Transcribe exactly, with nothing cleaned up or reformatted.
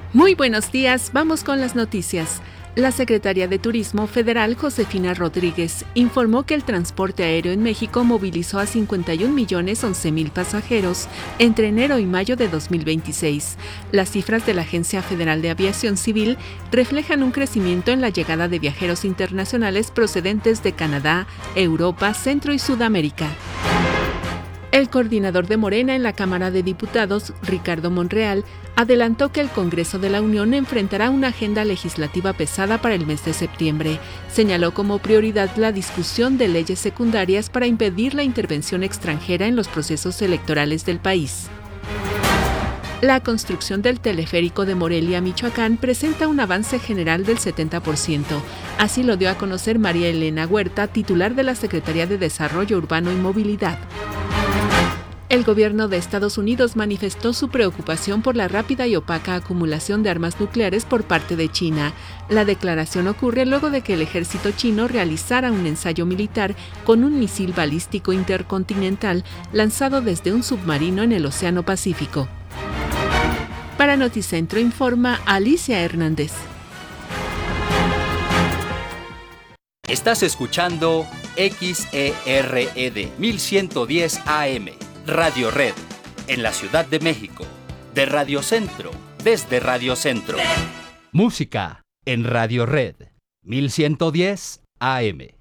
Muy buenos días, vamos con las noticias. La secretaria de Turismo Federal, Josefina Rodríguez, informó que el transporte aéreo en México movilizó a cincuenta y un millones once mil pasajeros entre enero y mayo de dos mil veintiséis. Las cifras de la Agencia Federal de Aviación Civil reflejan un crecimiento en la llegada de viajeros internacionales procedentes de Canadá, Europa, Centro y Sudamérica. El coordinador de Morena en la Cámara de Diputados, Ricardo Monreal, adelantó que el Congreso de la Unión enfrentará una agenda legislativa pesada para el mes de septiembre. Señaló como prioridad la discusión de leyes secundarias para impedir la intervención extranjera en los procesos electorales del país. La construcción del teleférico de Morelia, Michoacán, presenta un avance general del setenta por ciento. Así lo dio a conocer María Elena Huerta, titular de la Secretaría de Desarrollo Urbano y Movilidad. El gobierno de Estados Unidos manifestó su preocupación por la rápida y opaca acumulación de armas nucleares por parte de China. La declaración ocurre luego de que el ejército chino realizara un ensayo militar con un misil balístico intercontinental lanzado desde un submarino en el Océano Pacífico. Para Noticentro informa Alicia Hernández. Estás escuchando X E R E D mil ciento diez A M. Radio Red, en la Ciudad de México, de Radio Centro, desde Radio Centro. Música en Radio Red, mil ciento diez A M.